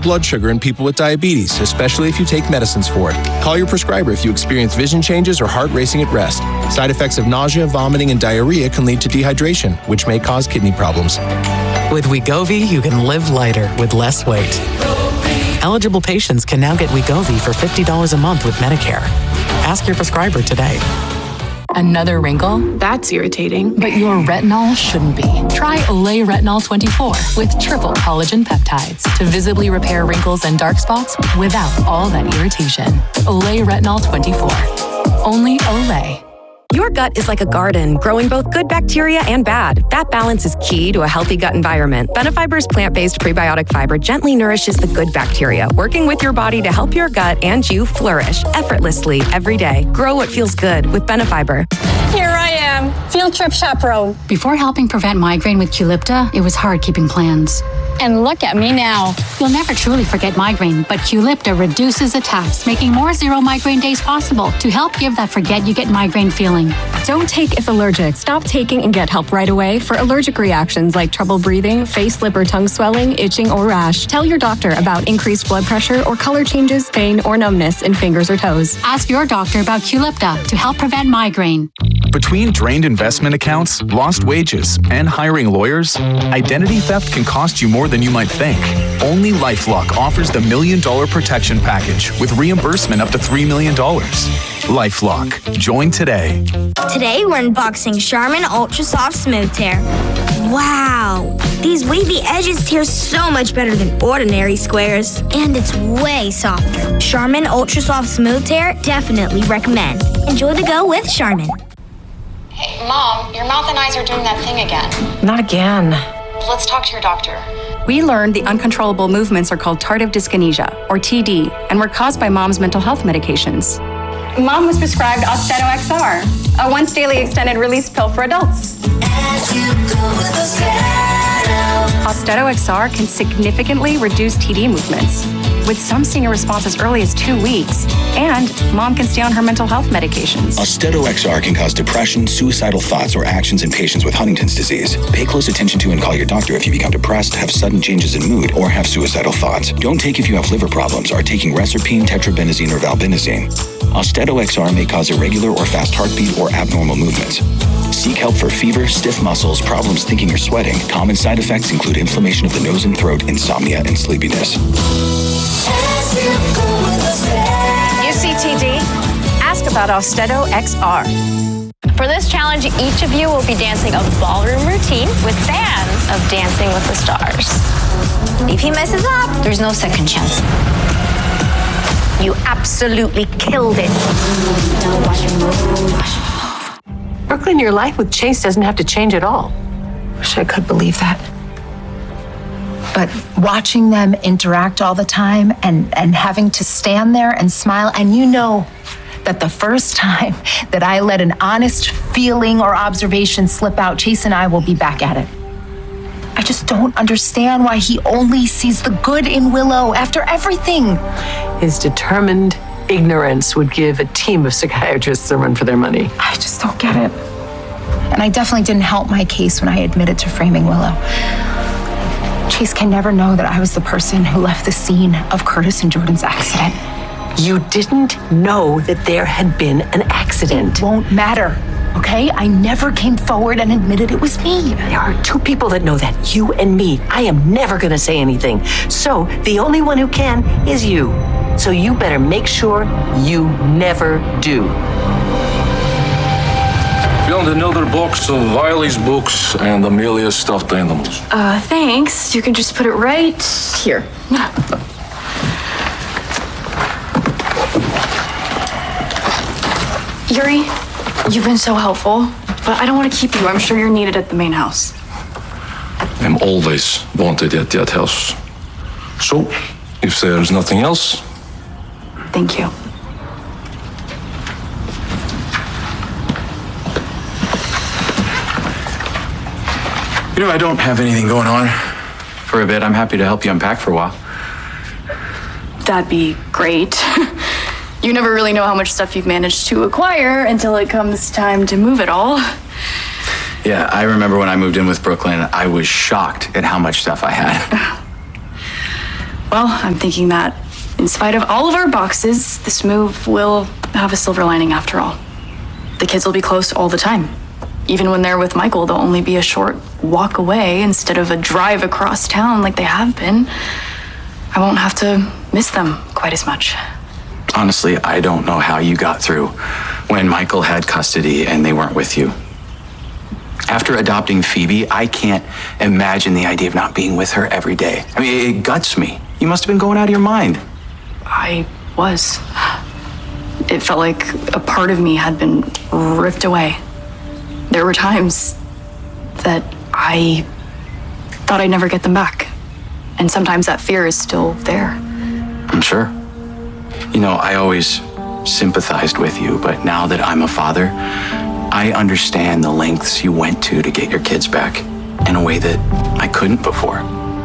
blood sugar in people with diabetes, especially if you take medicines for it. Call your prescriber if you experience vision changes or heart racing at rest. Side effects of nausea, vomiting, and diarrhea can lead to dehydration, which may cause kidney problems. With Wegovy, you can live lighter with less weight. Eligible patients can now get Wegovy for $50 a month with Medicare. Ask your prescriber today. Another wrinkle? That's irritating. But your retinol shouldn't be. Try Olay Retinol 24 with triple collagen peptides to visibly repair wrinkles and dark spots without all that irritation. Olay Retinol 24. Only Olay. Your gut is like a garden, growing both good bacteria and bad. That balance is key to a healthy gut environment. Benefiber's plant-based prebiotic fiber gently nourishes the good bacteria, working with your body to help your gut and you flourish effortlessly every day. Grow what feels good with Benefiber. Here I am, field trip chaperone. Before helping prevent migraine with Qulipta, it was hard keeping plans. And look at me now. You'll never truly forget migraine, but Qulipta reduces attacks, making more zero migraine days possible to help give that forget you get migraine feeling. Don't take if allergic. Stop taking and get help right away for allergic reactions like trouble breathing, face, lip, or tongue swelling, itching, or rash. Tell your doctor about increased blood pressure or color changes, pain, or numbness in fingers or toes. Ask your doctor about Qulipta to help prevent migraine. Between drained investment accounts, lost wages, and hiring lawyers, identity theft can cost you more than you might think. Only LifeLock offers the $1 Million Protection Package with reimbursement up to $3 million. LifeLock. Join today. Today we're unboxing Charmin Ultra Soft Smooth Tear. Wow! These wavy edges tear so much better than ordinary squares. And it's way softer. Charmin Ultra Soft Smooth Tear, definitely recommend. Enjoy the go with Charmin. Hey, Mom, your mouth and eyes are doing that thing again. Not again. Let's talk to your doctor. We learned the uncontrollable movements are called tardive dyskinesia, or TD, and were caused by Mom's mental health medications. Mom was prescribed Austedo XR, a once-daily extended-release pill for adults. Austedo XR can significantly reduce TD movements, with some seeing a response as early as 2 weeks, and Mom can stay on her mental health medications. Austedo XR can cause depression, suicidal thoughts, or actions in patients with Huntington's disease. Pay close attention to and call your doctor if you become depressed, have sudden changes in mood, or have suicidal thoughts. Don't take if you have liver problems, are taking Reserpine, tetrabenazine, or valbenazine. Austedo XR may cause irregular or fast heartbeat or abnormal movements. Seek help for fever, stiff muscles, problems thinking or sweating. Common side effects include inflammation of the nose and throat, insomnia, and sleepiness. You see TD? Ask about Austedo XR. For this challenge, each of you will be dancing a ballroom routine with fans of Dancing with the Stars. If he messes up, There's no second chance. you absolutely killed it. Brooklyn, your life with Chase doesn't have to change at all. Wish I could believe that. But watching them interact all the time and having to stand there and smile, and you know that the first time that I let an honest feeling or observation slip out, Chase and I will be back at it. I just don't understand why he only sees the good in Willow after everything. His determined ignorance would give a team of psychiatrists a run for their money. I just don't get it. And I definitely didn't help my case when I admitted to framing Willow. Chase can never know that I was the person who left the scene of Curtis and Jordan's accident. You didn't know that there had been an accident. It won't matter, okay? I never came forward and admitted it was me. There are two people that know that, you and me. I am never gonna say anything. So the only one who can is you. So you better make sure you never do. Found another box of Wiley's books and Amelia's stuffed animals. Thanks. You can just put it right here. Yuri, you've been so helpful, but I don't want to keep you. I'm sure you're needed at the main house. I'm always wanted at that house. So, if there's nothing else... Thank you. You know, I don't have anything going on for a bit. I'm happy to help you unpack for a while. That'd be great. You never really know how much stuff you've managed to acquire until it comes time to move it all. Yeah, I remember when I moved in with Brooklyn, I was shocked at how much stuff I had. Well, I'm thinking that in spite of all of our boxes, this move will have a silver lining after all. The kids will be close all the time. Even when they're with Michael, they'll only be a short walk away instead of a drive across town like they have been. I won't have to miss them quite as much. Honestly, I don't know how you got through when Michael had custody and they weren't with you. After adopting Phoebe, I can't imagine the idea of not being with her every day. I mean, it guts me. You must have been going out of your mind. I was. It felt like a part of me had been ripped away. There were times that I thought I'd never get them back. And sometimes that fear is still there. I'm sure. You know, I always sympathized with you, but now that I'm a father, I understand the lengths you went to get your kids back in a way that I couldn't before.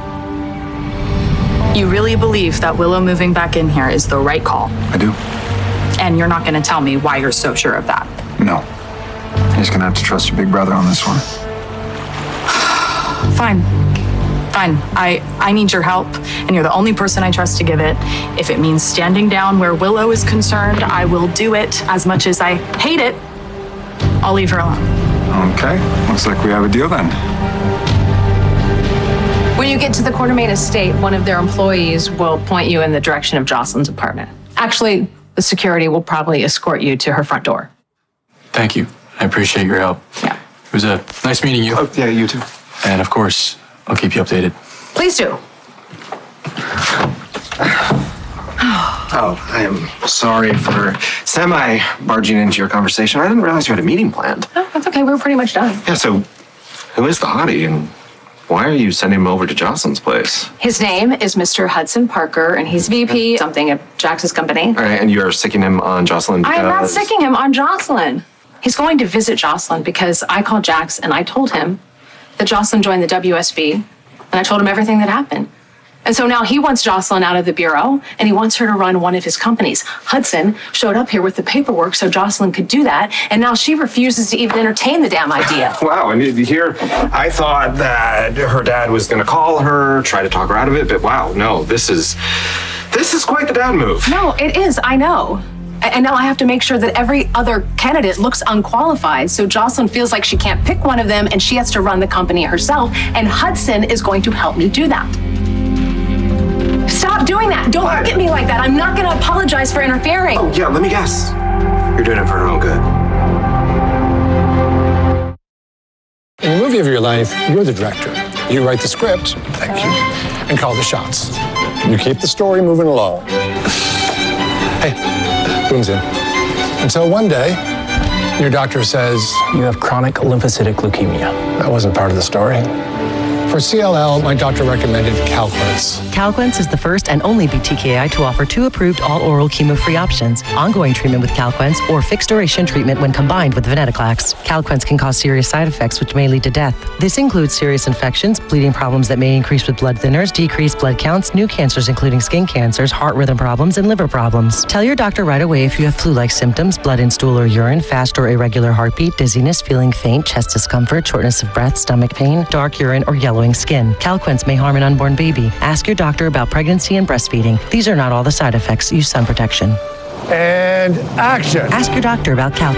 You really believe that Willow moving back in here is the right call? I do. And you're not going to tell me why you're so sure of that? No. You're just gonna have to trust your big brother on this one. Fine. I need your help, and you're the only person I trust to give it. If it means standing down where Willow is concerned, I will do it. As much as I hate it, I'll leave her alone. Okay. Looks like we have a deal then. When you get to the Quartermain estate, one of their employees will point you in the direction of Jocelyn's apartment. Actually, the security will probably escort you to her front door. Thank you. I appreciate your help. Yeah. It was a nice meeting you. Oh, yeah, you too. And of course, I'll keep you updated. Please do. Oh, I am sorry for semi-barging into your conversation. I didn't realize you had a meeting planned. Oh, that's okay. We're pretty much done. Yeah, so who is the hottie and why are you sending him over to Jocelyn's place? His name is Mr. Hudson Parker, and he's VP something at Jax's company. All right, and you are sicking him on Jocelyn because... I am not sicking him on Jocelyn. He's going to visit Jocelyn because I called Jax and I told him that Jocelyn joined the WSB, and I told him everything that happened. And so now he wants Jocelyn out of the bureau, and he wants her to run one of his companies. Hudson showed up here with the paperwork so Jocelyn could do that, and now she refuses to even entertain the damn idea. Wow, and here, I thought that her dad was going to call her, try to talk her out of it, but wow, no, this is quite the dad move. No, it is, I know. And now I have to make sure that every other candidate looks unqualified, so Jocelyn feels like she can't pick one of them and she has to run the company herself, and Hudson is going to help me do that. Stop doing that. Don't look at me like that. I'm not going to apologize for interfering. Oh, yeah, let me guess. You're doing it for her own good. In the movie of your life, you're the director. You write the script, thank you, and call the shots. You keep the story moving along. Hey, Boom's in. Until one day, your doctor says, you have chronic lymphocytic leukemia. That wasn't part of the story. For CLL, my doctor recommended Calquence. Calquence is the first and only BTKI to offer 2 approved all-oral chemo-free options, ongoing treatment with Calquence, or fixed-duration treatment when combined with venetoclax. Calquence can cause serious side effects which may lead to death. This includes serious infections, bleeding problems that may increase with blood thinners, decreased blood counts, new cancers including skin cancers, heart rhythm problems, and liver problems. Tell your doctor right away if you have flu-like symptoms, blood in stool or urine, fast or irregular heartbeat, dizziness, feeling faint, chest discomfort, shortness of breath, stomach pain, dark urine, or yellow skin. Calquence may harm an unborn baby. Ask your doctor about pregnancy and breastfeeding. These are not all the side effects. Use sun protection. And action. Ask your doctor about Calquence.